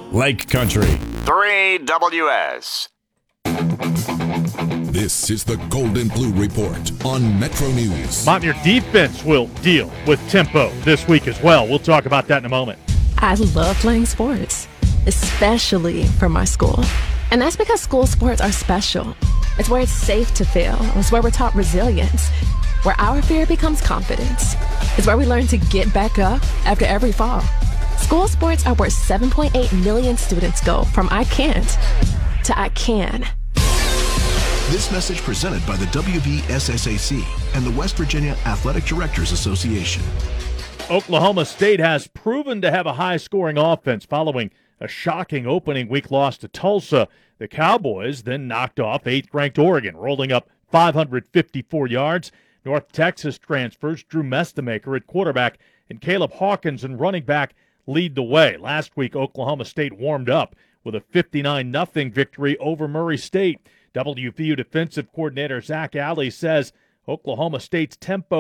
Lake Country. 3WS. This is the Golden Blue Report on Metro News. Montmere defense will deal with tempo this week as well. We'll talk about that in a moment. I love playing sports, especially for my school. And that's because school sports are special. It's where it's safe to fail. It's where we're taught resilience, where our fear becomes confidence. It's where we learn to get back up after every fall. School sports are where 7.8 million students go from I can't to I can. This message presented by the WVSSAC and the West Virginia Athletic Directors Association. Oklahoma State has proven to have a high-scoring offense following a shocking opening week loss to Tulsa. The Cowboys then knocked off 8th-ranked Oregon, rolling up 554 yards. North Texas transfers Drew Mestamaker at quarterback and Caleb Hawkins and running back lead the way. Last week, Oklahoma State warmed up with a 59-0 victory over Murray State. WVU defensive coordinator Zach Alley says Oklahoma State's tempo